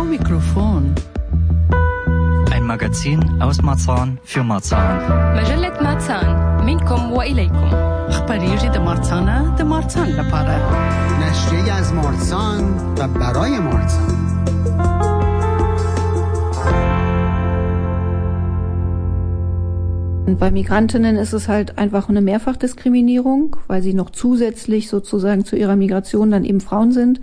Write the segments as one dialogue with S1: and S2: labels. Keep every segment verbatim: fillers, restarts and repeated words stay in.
S1: Mikrofon.
S2: Ein Magazin aus Marzahn für Marzahn.
S3: مجلة مارسان منكم وإليكم.
S1: خبری در مارسانه در مارسان لپاره.
S4: نشریه از مارسان و برای مارسان.
S5: Bei Migrantinnen ist es halt einfach eine Mehrfachdiskriminierung, weil sie noch zusätzlich sozusagen zu ihrer Migration dann eben Frauen sind.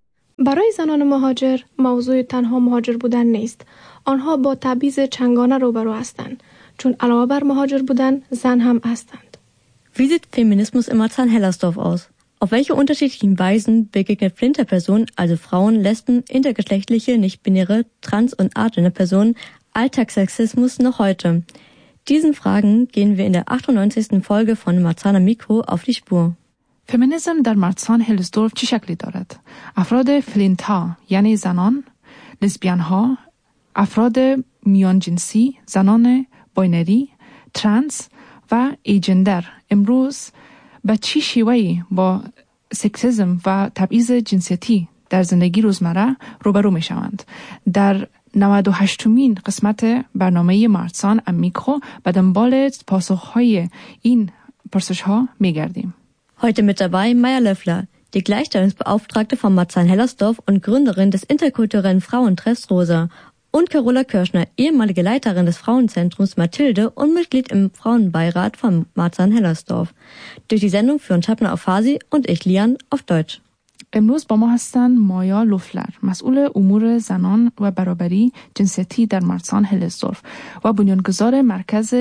S6: برای زنان مهاجر موضوع تنها مهاجر بودن نیست. آنها با تبعیض چندگانه روبرو هستند. چون علاوه بر مهاجر بودن زن هم هستند.
S7: Wie sieht Feminismus in Marzahn-Hellersdorf aus? Auf welche unterschiedlichen Weisen begegnet Flinterpersonen, also Frauen, Lesben, intergeschlechtliche, nicht-binäre, trans- und artgender Personen, Alltagssexismus noch heute? Diesen Fragen gehen wir in der achtundneunzigsten Folge von Marzahner Mikro auf die Spur.
S8: فمینیسم در مارسان هلزدورف چه شکلی دارد؟ افراد فلینت ها یعنی زنان، لزبیان ها، افراد میان جنسی، زنان باینری، ترانس و ایجندر امروز به چی شیوهی با سکسیسم و تبعیض جنسیتی در زندگی روزمره روبرو می شوند؟ در نود و هشتمین قسمت برنامه مارسان امیکو به دنبال پاسخهای این پرسش‌ها می گردیم.
S7: Heute mit dabei Maya Löffler, die Gleichstellungsbeauftragte von Marzahn-Hellersdorf und Gründerin des interkulturellen Frauentreffs Rosa, und Carola Kirschner, ehemalige Leiterin des Frauenzentrums Mathilde und Mitglied im Frauenbeirat von Marzahn-Hellersdorf. Durch die Sendung führen Chabna auf Farsi und ich, Lian, auf Deutsch.
S8: امروز با ما هستند مایا لوفلر، مسئول امور زنان و برابری جنسیتی در مارسان هلزدورف و بنیانگذار مرکز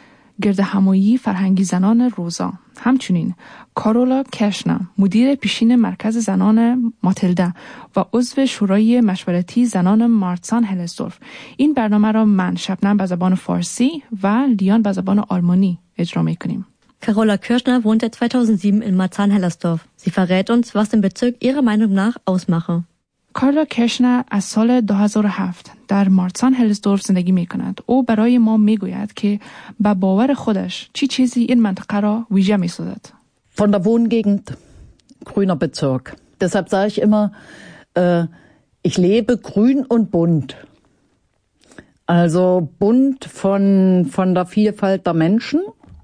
S8: گردهمایی فرهنگی زنان روزا. همچنین کارولا کرشنا، مدیر پیشین مرکز زنان ماتیلده و عضو شورای مشورتی زنان مارسان هلزدورف. این برنامه را من شبنم به زبان فارسی و لیان به زبان آلمانی اجرا میکنیم.
S7: Carola Kirschner wohnt seit zweitausendsieben in Marzahn-Hellersdorf. Sie verrät uns, was den Bezirk ihrer Meinung nach ausmache.
S8: کارلا کرشنا از سال دو هزار و هفت در مارسان هلزدورف زندگی می کند. او برای ما می گوید که به باور خودش چی چیزی این منطقه را ویژه می سازد.
S9: Von der Wohngegend grüner Bezirk. Deshalb sage ich immer, äh, ich lebe grün und bunt. Also bunt von, von der Vielfalt der Menschen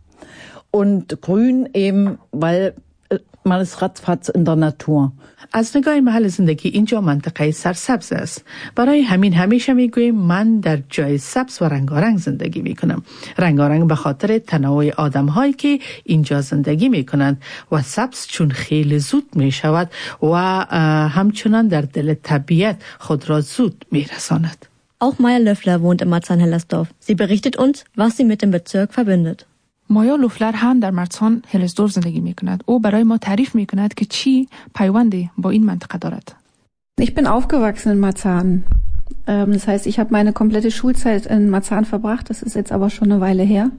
S9: und grün eben, weil man ist ratzfatz in der Natur.
S10: از نگاه محل زندگی اینجا منطقه سرسبز است. برای همین همیشه میگویم من در جای سبز و رنگارنگ زندگی میکنم. رنگارنگ به خاطر تنوع آدم هایی که اینجا زندگی میکنند و سبز چون خیلی زود میشود و همچنان در دل طبیعت خود را زود میرساند.
S7: Auch Maya Löffler wohnt in Marzahn-Hellersdorf. Sie berichtet uns, was sie mit dem Bezirk verbindet.
S8: مایا لوفلر هم در مارسان هلزدورف زندگی می کند. او برای ما تعریف می کند که چی پیوندی با این منطقه دارد.
S5: Ich bin aufgewachsen in Marzahn. Das heißt, ich habe meine komplette Schulzeit in Marzahn verbracht. Das ist jetzt aber schon eine Weile her.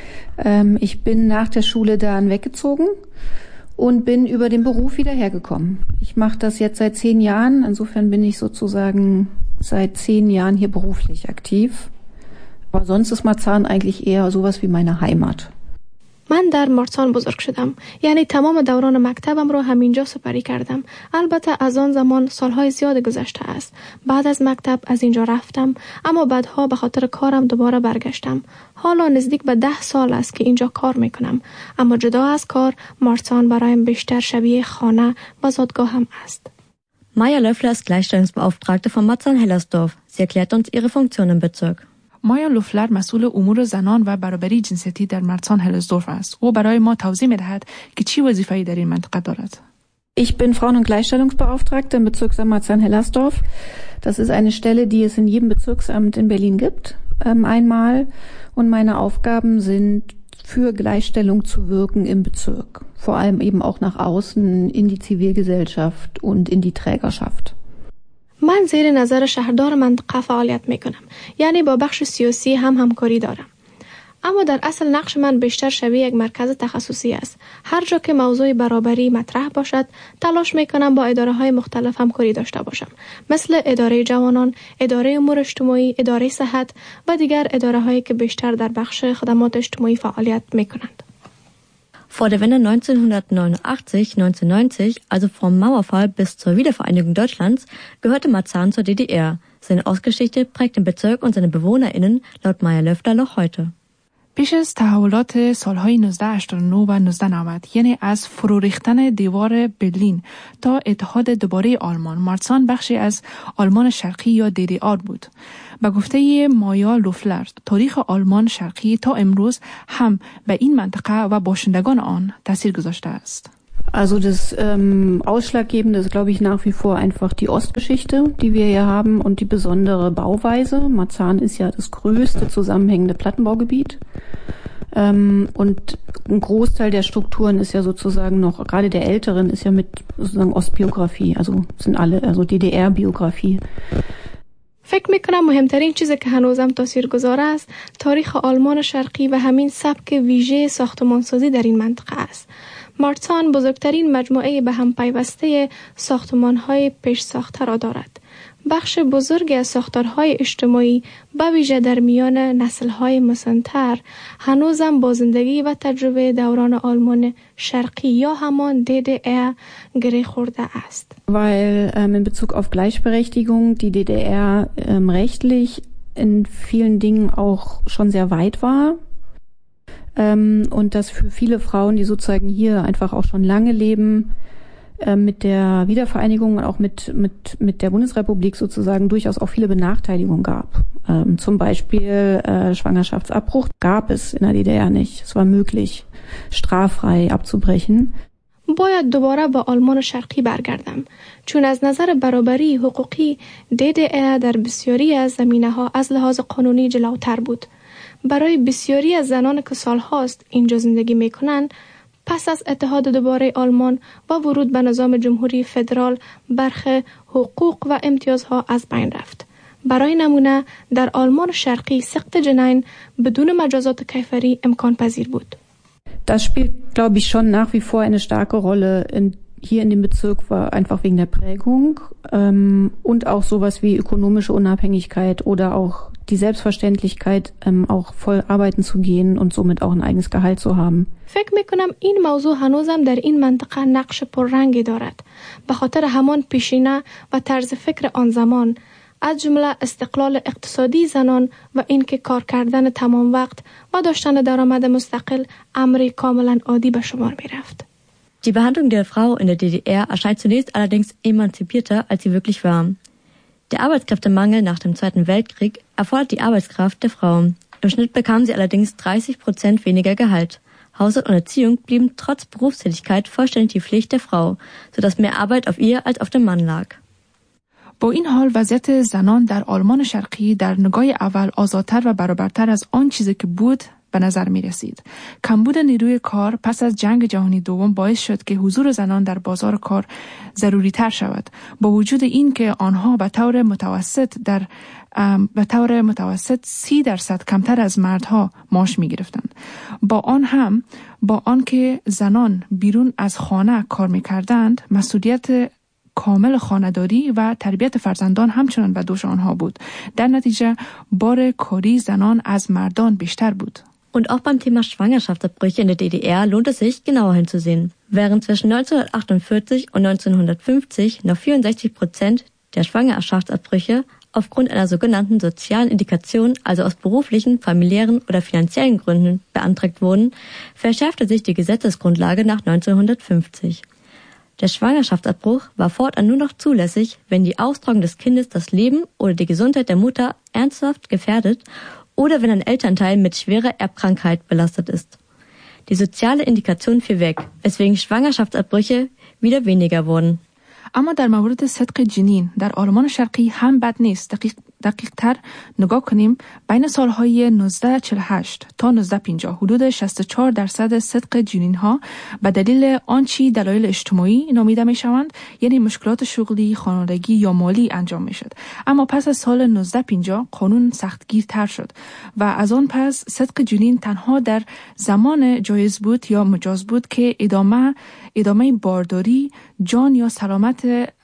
S5: Ich bin nach der Schule dann weggezogen und bin über den Beruf wieder hergekommen. Ich mache das jetzt seit zehn Jahren. Insofern bin ich sozusagen seit zehn Jahren hier beruflich aktiv. Aber sonst ist Marzahn eigentlich eher sowas wie meine Heimat.
S6: من در مارسان بزرگ شدم. یعنی تمام دوران مکتبم رو همینجا سپری کردم. البته از آن زمان سالهای زیاد گذشته است. بعد از مکتب از اینجا رفتم، اما بعدها به خاطر کارم دوباره برگشتم. حالا نزدیک به ده سال است که اینجا کار میکنم. اما جدا از کار، مارسان برایم بیشتر شبیه خانه و زادگاهم است.
S7: Maya Löffler ist Gleichstellungsbeauftragte von Marzahn-Hellersdorf. Sie erklärt uns ihre Funktion im Bezirk.
S8: مایا لوفلر مسئول امور زنان و برابری جنسیتی در مارسان هلزدورف است. او برای ما توضیح می‌دهد که چی وظیفه‌ای در این منطقه دارد.
S5: Ich bin Frauen- und Gleichstellungsbeauftragte im Bezirksamt Marzahn-Hellersdorf. Das ist eine Stelle, die es in jedem Bezirksamt in Berlin gibt, ähm, einmal. Und meine Aufgaben sind, für Gleichstellung zu wirken im Bezirk. Vor allem eben auch nach außen, in die Zivilgesellschaft und in die Trägerschaft.
S6: من زیر نظر شهردار منطقه فعالیت میکنم. یعنی با بخش سیاسی هم همکاری دارم. اما در اصل نقش من بیشتر شبیه یک مرکز تخصصی است. هر جا که موضوع برابری مطرح باشد، تلاش میکنم با اداره های مختلف همکاری داشته باشم. مثل اداره جوانان، اداره امور اجتماعی، اداره صحت و دیگر اداره هایی که بیشتر در بخش خدمات اجتماعی فعالیت میکنند.
S7: Vor der Wende neunzehnhundertneunundachtzig, neunzehnhundertneunzig, also vom Mauerfall bis zur Wiedervereinigung Deutschlands, gehörte Marzahn zur D D R. Seine Ostgeschichte prägt den Bezirk und seine BewohnerInnen laut Maya Löffler noch heute.
S8: پیش از تحولات سالهای نوزده هشتاد و نه و نوزده نود، یعنی از فرو ریختن دیوار برلین تا اتحاد دوباره آلمان، مارسان بخشی از آلمان شرقی یا دی دی آر بود. به گفته مایا لوفلر، تاریخ آلمان شرقی تا امروز هم به این منطقه و باشندگان آن تاثیر گذاشته است.
S5: Also das ähm, Ausschlaggebende ist, glaube ich, nach wie vor einfach die Ostgeschichte, die wir hier haben und die besondere Bauweise. Marzahn ist ja das größte zusammenhängende Plattenbaugebiet. Ähm, und ein Großteil der Strukturen ist ja sozusagen noch, gerade der älteren, ist ja mit sozusagen Ostbiografie, also sind alle, also دی دی آر-Biografie.
S6: فکر میکنم مهمترین چیزی که هنوزم تاثیرگذار است تاریخ آلمان شرقی و همین سبک ویژه ساختمانسازی در این منطقه است. مارسان بزرگترین مجموعه به هم پیوسته ساختمان‌های پیش ساخته را دارد. بخش بزرگی از ساختارهای اجتماعی به ویژه در میان نسل‌های مسن‌تر هنوزم با زندگی و تجربه دوران آلمان شرقی یا همان دی دی آر گره خورده است.
S5: Weil ähm, in Bezug auf Gleichberechtigung die دی دی آر ähm, rechtlich in vielen Dingen auch schon sehr weit war. Ähm, und dass für viele Frauen, die sozusagen hier einfach auch schon lange leben, äh, mit der Wiedervereinigung und auch mit, mit, mit der Bundesrepublik sozusagen durchaus auch viele Benachteiligungen gab. Ähm, zum Beispiel äh, Schwangerschaftsabbruch gab es in der دی دی آر nicht. Es war möglich, straffrei abzubrechen.
S6: باید دوباره به آلمان شرقی برگردم چون از نظر برابری حقوقی دی دی آر در بسیاری از زمینه‌ها از لحاظ قانونی جلوتر بود. برای بسیاری از زنان که سالهاست اینجا زندگی میکنند پس از اتحاد دوباره آلمان و ورود به نظام جمهوری فدرال برخی حقوق و امتیازها از بین رفت. برای نمونه در آلمان شرقی سقط جنین بدون مجازات کیفری امکان پذیر بود.
S5: Das spielt, glaube ich, schon nach wie vor eine starke Rolle in, hier in dem Bezirk, war einfach wegen der Prägung ähm, und auch sowas wie ökonomische Unabhängigkeit oder auch die Selbstverständlichkeit, ähm, auch voll arbeiten zu gehen und somit auch ein eigenes Gehalt zu haben.
S6: فکر میکنم این موضوع هنوزم در این منطقه نقش پررنگی دارد به خاطر همان پیشینه و طرز فکر آن زمان از جمله استقلال اقتصادی زنان و اینکه کار کردن تمام وقت و داشتن درآمد مستقل امری کاملا عادی به شمار میرفت.
S7: Die Behandlung der Frau in der D D R erscheint zunächst allerdings emanzipierter, als sie wirklich war. Der Arbeitskräftemangel nach dem Zweiten Weltkrieg erfordert die Arbeitskraft der Frau. Im Schnitt bekam sie allerdings dreißig Prozent weniger Gehalt. Haushalt und Erziehung blieben trotz Berufstätigkeit vollständig die Pflicht der Frau, sodass mehr Arbeit auf ihr als auf dem Mann lag.
S8: با این حال وضعیت زنان در آلمان شرقی در نگاه اول آزادتر و برابرتر از آن چیزی که بود به نظر می رسید. کمبود نیروی کار پس از جنگ جهانی دوم باعث شد که حضور زنان در بازار کار ضروری تر شود. با وجود این که آنها به طور متوسط در به طور متوسط سی درصد کمتر از مردها معاش می گرفتند. با آن هم با آنکه زنان بیرون از خانه کار می کردند، مسئولیت کامل خانه‌داری و تربیت فرزندان همچنان به دوش آنها بود. در نتیجه بار کاری زنان از مردان بیشتر بود.
S7: Und auch beim Thema Schwangerschaftsabbrüche in der D D R lohnt es sich, genauer hinzusehen. Während zwischen neunzehnhundertachtundvierzig und neunzehnhundertfünfzig noch vierundsechzig Prozent der Schwangerschaftsabbrüche aufgrund einer sogenannten sozialen Indikation, also aus beruflichen, familiären oder finanziellen Gründen, beantragt wurden, verschärfte sich die Gesetzesgrundlage nach neunzehnhundertfünfzig. Der Schwangerschaftsabbruch war fortan nur noch zulässig, wenn die Austragung des Kindes das Leben oder die Gesundheit der Mutter ernsthaft gefährdet oder wenn ein Elternteil mit schwerer Erbkrankheit belastet ist. Die soziale Indikation fiel weg, weswegen Schwangerschaftsabbrüche wieder weniger wurden.
S8: اما در مورد صدق جنین در آلمان شرقی هم بد نیست. دقیق دقیق تر نگاه کنیم، بین سالهای نوزده چهل و هشت تا نوزده پنجاه حدود شصت و چهار درصد صدق جنین ها به دلیل آنچه دلایل اجتماعی نامیده می شوند، یعنی مشکلات شغلی، خانوادگی یا مالی انجام می شد. اما پس از سال نوزده پنجاه قانون سختگیرتر شد و از آن پس صدق جنین تنها در زمان جایز بود یا مجاز بود که ادامه ادامه بارداری، جان یا سلامت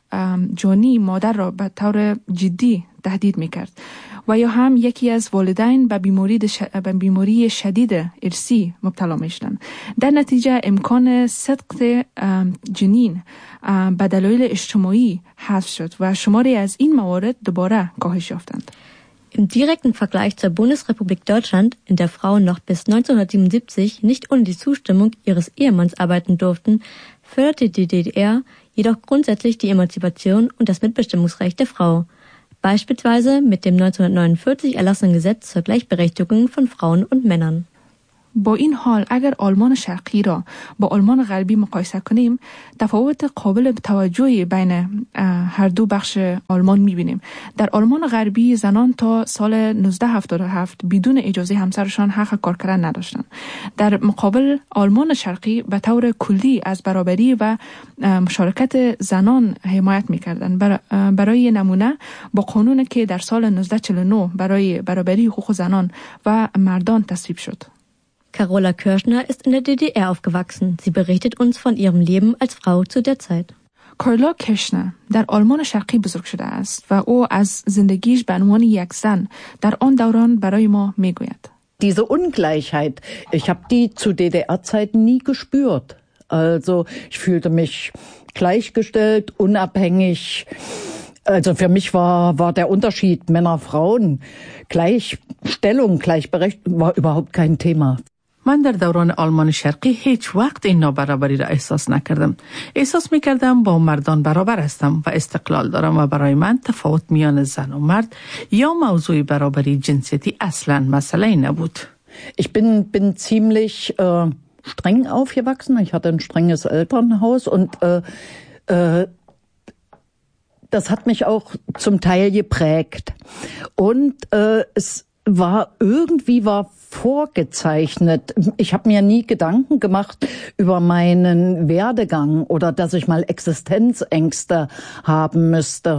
S8: جانی مادر را به طور جدی تهدید میکرد و یا هم یکی از والدین به بیماری به بیماری شدید ارثی مبتلا میشدند. در نتیجه امکان صدق جنین به دلایل اجتماعی حذف شد و شماری از این موارد دوباره کاهش یافتند.
S7: Im direkten Vergleich zur Bundesrepublik Deutschland, in der Frauen noch bis neunzehnhundertsiebenundsiebzig nicht ohne die Zustimmung ihres Ehemanns arbeiten durften, förderte die D D R jedoch grundsätzlich die Emanzipation und das Mitbestimmungsrecht der Frau. Beispielsweise mit dem neunzehnhundertneunundvierzig erlassenen Gesetz zur Gleichberechtigung von Frauen und Männern.
S8: با این حال اگر آلمان شرقی را با آلمان غربی مقایسه کنیم، تفاوت قابل توجهی بین هر دو بخش آلمان می‌بینیم. در آلمان غربی زنان تا سال نوزده هفتاد و هفت بدون اجازه همسرشان حق کار کردن نداشتند. در مقابل آلمان شرقی به طور کلی از برابری و مشارکت زنان حمایت می‌کردند. برای نمونه با قانونی که در سال نوزده چهل و نه برای برابری حقوق زنان و مردان تصویب شد.
S7: Carola Kirschner ist in der D D R aufgewachsen. Sie berichtet uns von ihrem Leben als Frau zu der Zeit.
S8: کارلا کرشنر در آلمان شرقی بزرگ شده است و او از زندگیش به عنوان یک زن در آن دوران برای ما میگوید.
S9: Diese Ungleichheit, ich habe die zu D D R-Zeiten nie gespürt. Also ich fühlte mich gleichgestellt, unabhängig. Also für mich war war der Unterschied Männer-Frauen, Gleichstellung, Gleichberechtigung war überhaupt kein Thema.
S10: من در دوران آلمان شرقی هیچ وقت این نابرابری را احساس نکردم. احساس میکردم با مردان برابر هستم و استقلال دارم و برای من تفاوت میان زن و مرد یا موضوع برابری جنسیتی اصلا مسئله نبود.
S9: Ich bin bin ziemlich äh, streng aufgewachsen. Ich hatte ein strenges Elternhaus und äh, äh, das hat mich auch zum Teil geprägt. Und äh, es war irgendwie war vorgezeichnet. Ich habe mir nie Gedanken gemacht über meinen Werdegang oder dass ich mal Existenzängste haben müsste.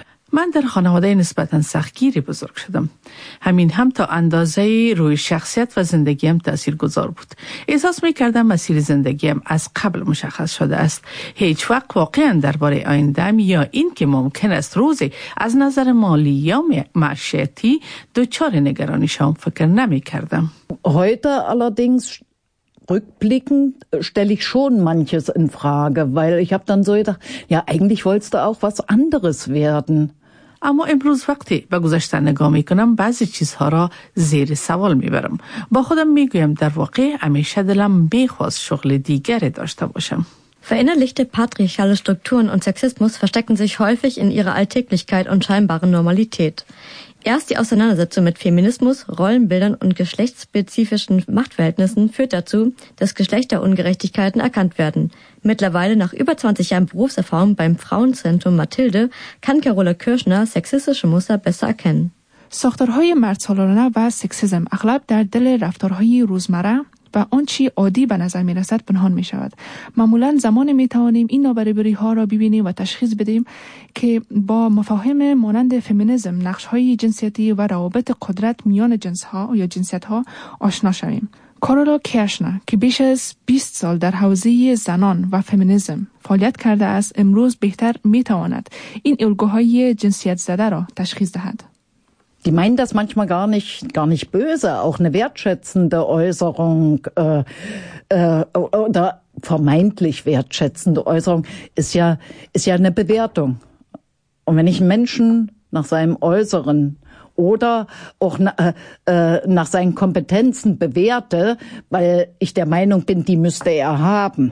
S10: من در خانواده نسبتاً سختگیری بزرگ شدم. همین هم تا اندازه روی شخصیت و زندگیم تأثیر گذار بود. احساس می کردم مسیر زندگیم از قبل مشخص شده است. هیچ وقت واقعاً درباره آینده‌ام یا این که ممکن است روزی از نظر مالی یا معیشتی دچار نگرانی شوم فکر نمی کردم.
S9: Heute allerdings rückblickend stelle ich schon manches in Frage, weil ich habe dann so gedacht, ja eigentlich wolltest du auch was anderes werden.
S10: اما امروز وقتی به گذشته نگاه میکنم بعضی چیزها را زیر سوال میبرم. با خودم میگویم در واقع همیشه دلم میخواست شغل دیگری داشته باشم.
S7: Verinnerlichte patriarchale Strukturen und Sexismus verstecken sich häufig in ihrer Alltäglichkeit und scheinbaren Normalität. Erst die Auseinandersetzung mit Feminismus, Rollenbildern und geschlechtsspezifischen Machtverhältnissen führt dazu, dass Geschlechterungerechtigkeiten erkannt werden. Mittlerweile nach über zwanzig Jahren Berufserfahrung beim Frauenzentrum Mathilde kann Carola Kirschner sexistische Muster besser erkennen.
S8: ساختارهای مردسالارانه و سکسیسم اغلب در دل رفتارهای روزمره و آنچه عادی به نظر می رسد پنهان می شود. معمولا زمان می توانیم این نابرابری ها را ببینیم و تشخیص بدیم که با مفاهیم مانند فمینیسم، نقش های جنسیتی و روابط قدرت میان جنس ها یا جنسیت ها آشنا شویم. کارولا کرشنر که بیش از بیست سال در حوزه زنان و فمینیسم فعالیت کرده است، امروز بهتر می تواند این الگوهای جنسیت زده را تشخیص دهد.
S9: Die meinen das manchmal gar nicht, gar nicht böse. Auch eine wertschätzende Äußerung äh, äh, oder vermeintlich wertschätzende Äußerung ist ja ist ja eine Bewertung. Und wenn ich einen Menschen nach seinem Äußeren oder auch na, äh, nach seinen Kompetenzen bewerte, weil ich der Meinung bin, die müsste er haben,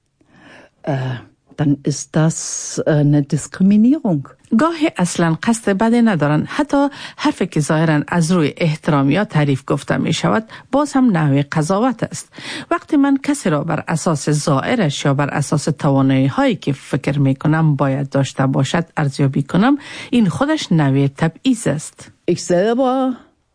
S9: äh, dann ist das äh, eine Diskriminierung.
S10: گاهی اصلا قصد بدی ندارن. حتی حرفی که ظاهرا از روی احترام یا تعریف گفته می شود باز هم نوع قضاوت است. وقتی من کسی را بر اساس ظاهرش یا بر اساس توانایی هایی که فکر می کنم باید داشته باشد ارزیابی کنم، این خودش نوع تبعیض است.
S9: Ich selber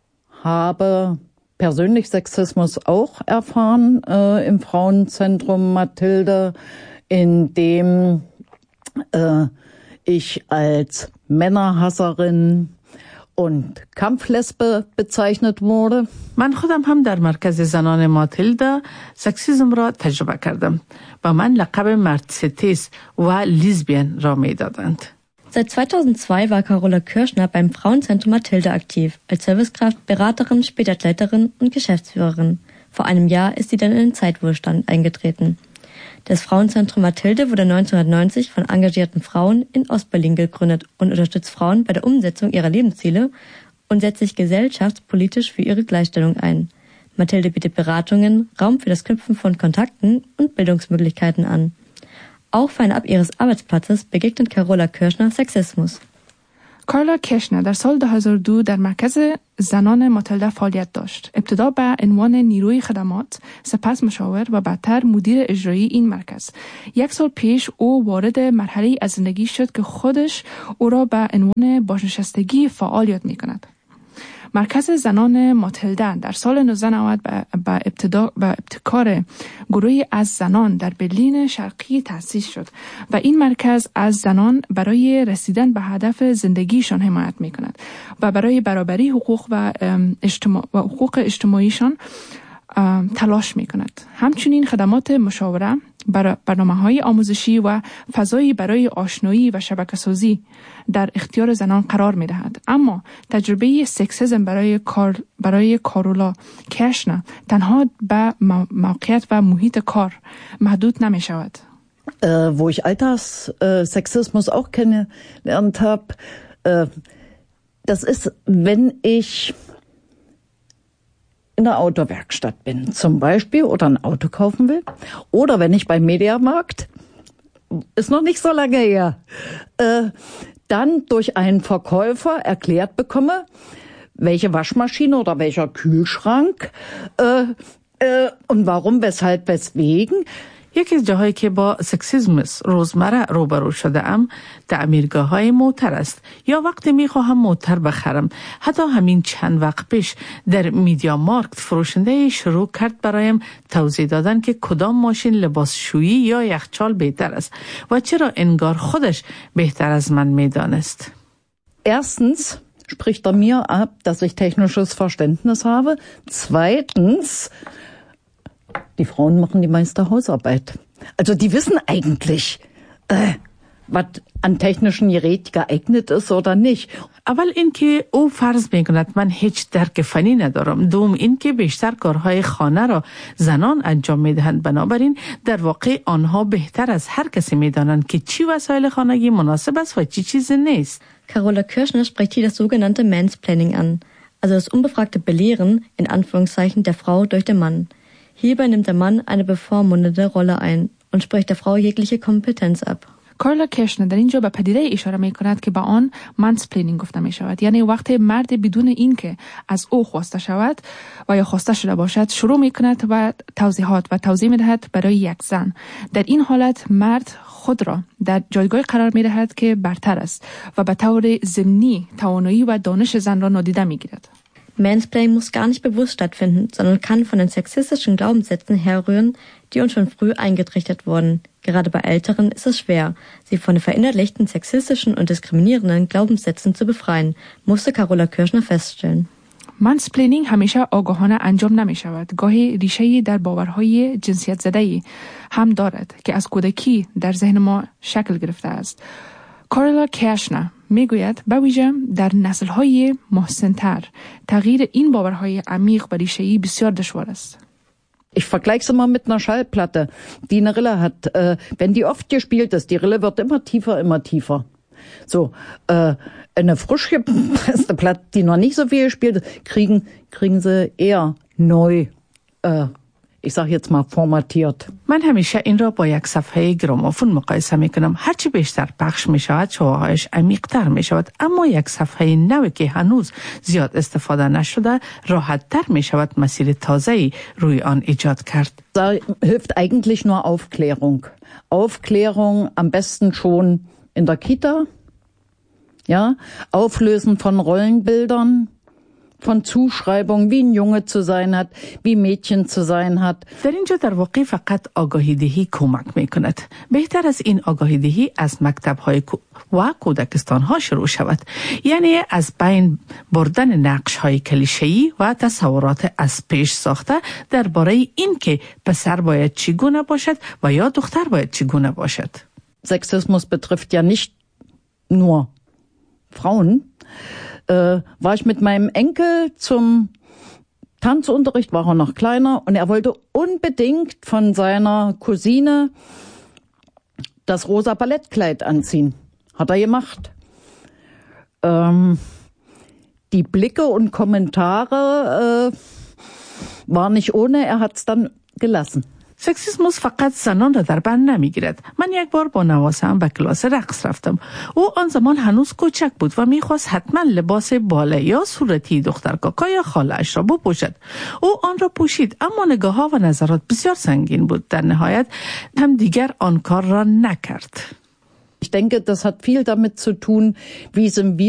S9: habe persönlich Sexismus auch erfahren äh, im Frauenzentrum Mathilde, in dem äh, ich als Männerhasserin und Kampflesbe bezeichnet wurde.
S10: من خودم هم در مرکز زنان ماتیلدا سکسیسم را تجربه کردم. با من لقب مرد ستیز و لیزبین را می دادند.
S7: Seit zweitausendzwei war Carola Kirschner beim Frauenzentrum Mathilde aktiv, als Servicekraft, Beraterin, später Leiterin und Geschäftsführerin. Vor einem Jahr ist sie dann in den Zeitwohlstand eingetreten. Das Frauenzentrum Mathilde wurde neunzehnhundertneunzig von engagierten Frauen in Ostberlin gegründet und unterstützt Frauen bei der Umsetzung ihrer Lebensziele und setzt sich gesellschaftspolitisch für ihre Gleichstellung ein. Mathilde bietet Beratungen, Raum für das Knüpfen von Kontakten und Bildungsmöglichkeiten an. Auch fernab ihres Arbeitsplatzes begegnet Carola Kirschner Sexismus.
S8: کارلا کشنر در سال دو هزار و دو در مرکز زنان ماتیلدا فعالیت داشت. ابتدا به عنوان نیروی خدمات، سپس مشاور و بعدتر مدیر اجرایی این مرکز. یک سال پیش او وارد مرحله از زندگی شد که خودش او را به عنوان بازنشستگی فعال یاد می کند. مرکز زنان ماتیلدا در سال نوزده نود به ابتدا به ابتکار گروهی از زنان در برلین شرقی تأسیس شد و این مرکز از زنان برای رسیدن به هدف زندگیشان حمایت می کند و برای برابری حقوق و اجتماع و حقوق اجتماعیشان تلاش می کند. همچنین خدمات مشاوره، برنامه‌های آموزشی و فضایی برای آشنایی و شبکه‌سازی در اختیار زنان قرار می‌دهد. اما تجربه سکسیسم برای کار برای کارولا کشنر تنها به موقعیت و محیط کار محدود نمی‌شود.
S9: Äh, wo ich Alltagssexismus auch kennengelernt habe, äh, das ist, wenn ich in der Autowerkstatt bin zum Beispiel oder ein Auto kaufen will oder wenn ich beim Mediamarkt, ist noch nicht so lange her, äh, dann durch einen Verkäufer erklärt bekomme, welche Waschmaschine oder welcher Kühlschrank äh, äh, und warum, weshalb, weswegen.
S10: یکی از جاهایی که با سکسیسم روزمره روبرو شده ام تعمیرگاه های موتر است یا وقتی می خواهم موتر بخرم. حتی همین چند وقت پیش در میدیا مارکت فروشنده شروع کرد برایم توضیح دادن که کدام ماشین لباسشویی یا یخچال بهتر است و چرا انگار خودش بهتر از من می دانست.
S9: Erstens spricht er mir ab, dass ich technisches Verständnis habe. Zweitens, die Frauen machen die meiste Hausarbeit. Also die wissen eigentlich, äh, was an technischen Gerät geeignet ist oder nicht.
S10: اول اینکه او فرض میکند من هیچ درک فنی ندارم. دوم اینکه بیشتر کارهای خانه را زنان انجام میدهند، بنابراین در واقع آنها بهتر از هر کسی میدانند که چی وسایل خانگی مناسب است و چی چیز نیست.
S7: Carola Kirschner spricht hier das sogenannte Mansplaining an, also das unbefragte Belehren in Anführungszeichen der Frau durch den Mann. Hierbei nimmt der Mann eine bevormundende Rolle ein und spricht der Frau jegliche Kompetenz ab.
S8: کارلا کشنر در اینجا به پدیده اشاره می کند که به آن مانسپلینینگ گفته می شود، یعنی وقتی مرد بدون اینکه از او خواسته شود و یا خواسته شده باشد شروع می کند و توضیحات و توضیح می دهد برای یک زن. در این حالت مرد خود را در جایگاه قرار می دهد که برتر است و به طور ضمنی توانایی و دانش زن را نادیده می گیرد.
S7: Mansplaining muss gar nicht bewusst stattfinden, sondern kann von den sexistischen Glaubenssätzen herrühren, die uns schon früh eingetrichtert wurden. Gerade bei Älteren ist es schwer, sie von den verinnerlichten sexistischen und diskriminierenden Glaubenssätzen zu befreien, musste Carola Kirschner feststellen.
S8: مانسپلینینگ همیشه آگاهانه انجام نمی شود. گاهی ریشه‌ای در باورهای جنسیت زده‌ای هم دارد که از کودکی در ذهن ما شکل گرفته است. کارلا کشنر میگوید به ویژه در نسل‌های محسن‌تر تغییر این باورهای عمیق و ریشه‌ای بسیار دشوار است.
S9: Ich vergleiche es immer mit einer Schallplatte, die eine Rille hat. Äh, wenn die oft gespielt ist, die Rille wird immer tiefer, immer tiefer. So, äh, eine frisch gepresste Platte, die noch nicht so viel gespielt ist, kriegen, kriegen sie eher neu, äh, ich sag jetzt mal formatiert.
S10: من همیشه این را با یک صفحه گرامافون مقایسه می کنم. هرچی بیشتر پخش می شود شعاعش عمیق‌تر می شود، اما یک صفحه نوی که هنوز زیاد استفاده نشده راحت‌تر می شود مسیر تازه‌ای روی آن ایجاد کرد.
S9: Da hilft eigentlich nur Aufklärung. Aufklärung am besten schon in der Kita. Ja, Auflösen von Rollenbildern, von Zuschreibungen, wie ein Junge zu sein hat, wie Mädchen zu sein hat.
S10: در اینجا در واقع فقط آگاهی دهی کمک میکند. بهتر از این آگاهی دهی از مکتب های و کودکستان ها شروع شود. یعنی از بین بردن نقش های کلیشه‌ای و تصورات از پیش ساخته درباره این که پسر باید چگونه باشد و یا دختر باید چگونه باشد.
S9: Sexismus betrifft ja nicht nur Frauen. Äh, war ich mit meinem Enkel zum Tanzunterricht, war er noch kleiner, und er wollte unbedingt von seiner Cousine das rosa Ballettkleid anziehen. Hat er gemacht. Ähm, die Blicke und Kommentare äh, waren nicht ohne, er hat's dann gelassen.
S10: سکسیسموس فقط زنان را در بر نمیگیرد. من یک بار با نواسم به کلاس رقص رفتم. او آن زمان هنوز کوچک بود و میخواست حتما لباس باله یا صورتی دختر کاکا یا خاله اش را بپوشد. او آن را پوشید، اما نگاه ها و نظرات بسیار سنگین بود. در نهایت هم دیگر آن کار را نکرد.
S9: Ich denke, das hat viel damit zu tun, wie sind wir